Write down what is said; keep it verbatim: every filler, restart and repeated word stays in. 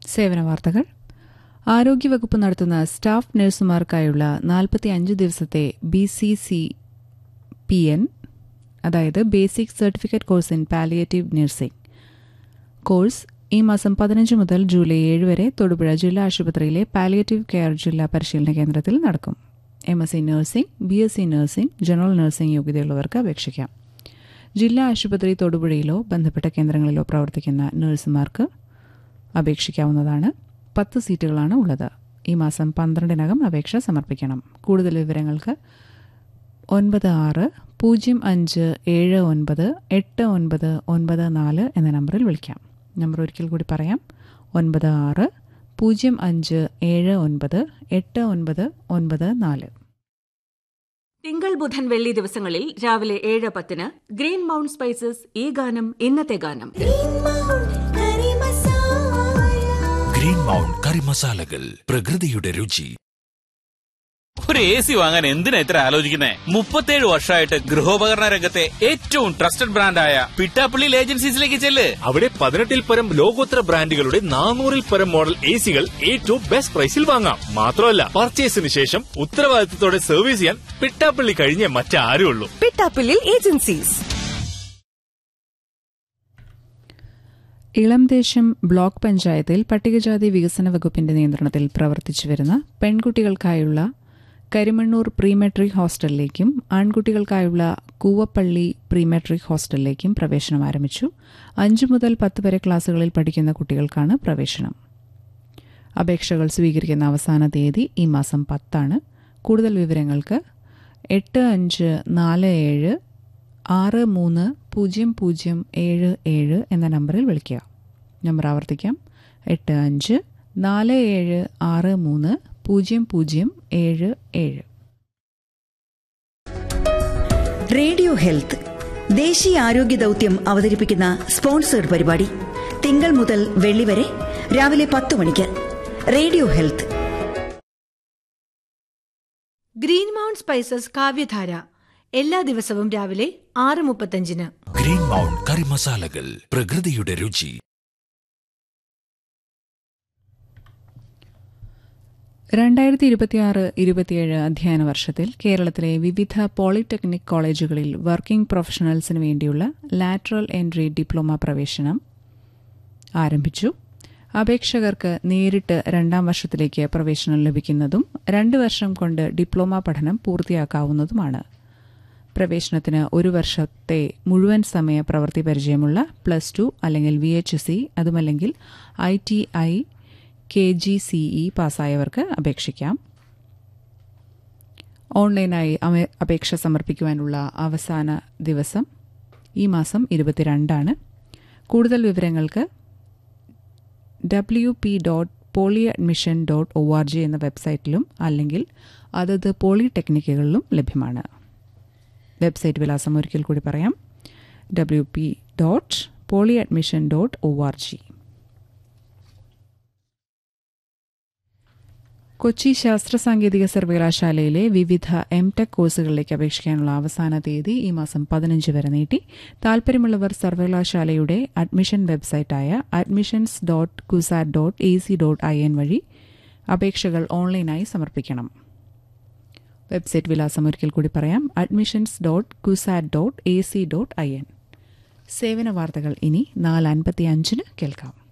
സേവന വാർത്തകൾ. ആരോഗ്യവകുപ്പ് നടത്തുന്ന സ്റ്റാഫ് നഴ്സുമാർക്കായുള്ള നാൽപ്പത്തി അഞ്ച് ദിവസത്തെ B C C P N, അതായത് basic certificate course in palliative nursing course ഈ മാസം പതിനഞ്ച് മുതൽ ജൂലൈ ഏഴ് വരെ തൊടുപുഴ ജില്ലാ ആശുപത്രിയിലെ പാലിയേറ്റീവ് കെയർ ജില്ലാ പരിശീലന കേന്ദ്രത്തിൽ നടക്കും. M S C nursing, B S C nursing, general nursing യോഗ്യതയുള്ളവർക്ക് അപേക്ഷിക്കാം. ജില്ലാ ആശുപത്രി തൊടുപുഴയിലോ ബന്ധപ്പെട്ട കേന്ദ്രങ്ങളിലോ പ്രവർത്തിക്കുന്ന നഴ്സുമാർക്ക് അപേക്ഷിക്കാവുന്നതാണ്. പത്ത് സീറ്റുകളാണ് ഉള്ളത്. ഈ മാസം പന്ത്രണ്ടിനകം അപേക്ഷ സമർപ്പിക്കണം. കൂടുതൽ വിവരങ്ങൾക്ക് ഒൻപത് ആറ് പൂജ്യം അഞ്ച് ഏഴ് ഒൻപത് എട്ട് ഒൻപത് ഒൻപത് നാല് എന്ന നമ്പറിൽ വിളിക്കാം. നമ്പർ ഒരിക്കൽ കൂടി പറയാം: ഒൻപത് ആറ് പൂജ്യം അഞ്ച് ഏഴ് ഒൻപത് എട്ട് ഒൻപത് ഒൻപത് നാല്. തിങ്കൾ, ബുധൻ, വെള്ളി ദിവസങ്ങളിൽ രാവിലെ ഏഴ് പത്തിന് ഗ്രീൻ മൗണ്ട് സ്പൈസസ് ഈ ഗാനം ഇന്നത്തെ ഗാനം. ഗ്രീൻ മൗണ്ട് കറി മസാലകൾ, പ്രകൃതിയുടെ രുചി. ഒരു എ സി വാങ്ങാൻ എന്തിനാ ഇത്ര ആലോചിക്കുന്നേ? മുപ്പത്തേഴ് വർഷമായിട്ട് ഗൃഹോപകരണ രംഗത്തെ ഏറ്റവും ട്രസ്റ്റഡ് ബ്രാൻഡായ പിട്ടാപ്പള്ളിയിൽ ഏജൻസീസിലേക്ക് ചെല്ല്. അവിടെ പതിനെട്ടിൽ പരം ലോകോത്തര ബ്രാൻഡുകളുടെ നാനൂറിൽ പരം മോഡൽ എ സികൾ ഏറ്റവും ബെസ്റ്റ് പ്രൈസിൽ വാങ്ങാം. മാത്രമല്ല, പർച്ചേസിന് ശേഷം ഉത്തരവാദിത്തത്തോടെ സർവീസ് ചെയ്യാൻ പിട്ടാപ്പള്ളി കഴിഞ്ഞേ മറ്റാരും ഉള്ളൂ. പിട്ടാപ്പള്ളിയിൽ ഏജൻസീസ്. ഇളംദേശം ബ്ലോക്ക് പഞ്ചായത്തിൽ പട്ടികജാതി വികസന വകുപ്പിന്റെ നിയന്ത്രണത്തിൽ പ്രവർത്തിച്ചുവരുന്ന പെൺകുട്ടികൾക്കായുള്ള Karimannoor pre metric ഹോസ്റ്റലിലേക്കും ആൺകുട്ടികൾക്കായുള്ള Koovappally pre metric ഹോസ്റ്റലിലേക്കും പ്രവേശനം ആരംഭിച്ചു. അഞ്ചു മുതൽ പത്ത് വരെ ക്ലാസുകളിൽ പഠിക്കുന്ന കുട്ടികൾക്കാണ് പ്രവേശനം. അപേക്ഷകൾ സ്വീകരിക്കുന്ന അവസാന തീയതി ഈ മാസം പത്താണ്. കൂടുതൽ വിവരങ്ങൾക്ക് എട്ട് അഞ്ച് നാല് ഏഴ് ആറ് മൂന്ന് പൂജ്യം പൂജ്യം ഏഴ് ഏഴ് എന്ന നമ്പറിൽ വിളിക്കുക. നമ്പർ ആവർത്തിക്കാം: എട്ട് അഞ്ച് നാല് ഏഴ് ആറ് മൂന്ന് പൂജ്യം പൂജ്യം ഏഴ് ഏഴ്. റേഡിയോ ഹെൽത്ത് ദേശീയ ആരോഗ്യ ദൌത്യം അവതരിപ്പിക്കുന്ന സ്പോൺസേഡ് പരിപാടി തിങ്കൾ മുതൽ വെള്ളി വരെ രാവിലെ പത്ത് മണിക്ക്. Radio health. Green mount spices കാവ്യധാര എല്ലാ ദിവസവും രാവിലെ ആറ് മുപ്പത്തഞ്ചിന്. ഗ്രീൻ മൗണ്ട് കറി മസാലകൾ, പ്രകൃതിയുടെ രുചി. രണ്ടായിരത്തി ഇരുപത്തിയാറ് ഇരുപത്തിയേഴ് അധ്യയന വർഷത്തിൽ കേരളത്തിലെ വിവിധ പോളിടെക്നിക് കോളേജുകളിൽ വർക്കിംഗ് പ്രൊഫഷണൽസിന് വേണ്ടിയുള്ള ലാറ്ററൽ എൻട്രി ഡിപ്ലോമ പ്രവേശനം ആരംഭിച്ചു. അപേക്ഷകർക്ക് നേരിട്ട് രണ്ടാം വർഷത്തിലേക്ക് പ്രവേശനം ലഭിക്കുന്നതും രണ്ട് വർഷം കൊണ്ട് ഡിപ്ലോമ പഠനം പൂർത്തിയാക്കാവുന്നതുമാണ്. പ്രവേശനത്തിന് ഒരു വർഷത്തെ മുഴുവൻ സമയ പ്രവൃത്തി പരിചയമുള്ള പ്ലസ് ടു അല്ലെങ്കിൽ വി എച്ച് എസ് സി, അതുമല്ലെങ്കിൽ I T I, K G C E പാസ്സായവർക്ക് അപേക്ഷിക്കാം. ഓൺലൈനായി അപേക്ഷ സമർപ്പിക്കുവാനുള്ള അവസാന ദിവസം ഈ മാസം ഇരുപത്തിരണ്ടാണ്. കൂടുതൽ വിവരങ്ങൾക്ക് W P dot poly admission dot O R G എന്ന വെബ്സൈറ്റിലും അല്ലെങ്കിൽ അതത് പോളിടെക്നിക്കുകളിലും ലഭ്യമാണ്. വെബ്സൈറ്റ് വിലാസം ഒരിക്കൽ കൂടി പറയാം: W P dot poly admission dot O R G. Kochi ശാസ്ത്ര സാങ്കേതിക സർവകലാശാലയിലെ വിവിധ എം ടെക് കോഴ്സുകളിലേക്ക് അപേക്ഷിക്കാനുള്ള അവസാന തീയതി ഈ മാസം പതിനഞ്ച് വരെ നീട്ടി. താൽപര്യമുള്ളവർ സർവകലാശാലയുടെ admission വെബ്സൈറ്റായ admissions dot CUSAT dot A C dot I N വഴി അപേക്ഷകൾ ഓൺലൈനായി സമർപ്പിക്കണം. വെബ്സൈറ്റ് വിലാസം ഒരിക്കൽ കൂടി പറയാം: admissions dot CUSAT dot A C dot I N. സേവന വാർത്തകൾ ഇനി നാല് അൻപത്തി അഞ്ചിന് കേൾക്കാം.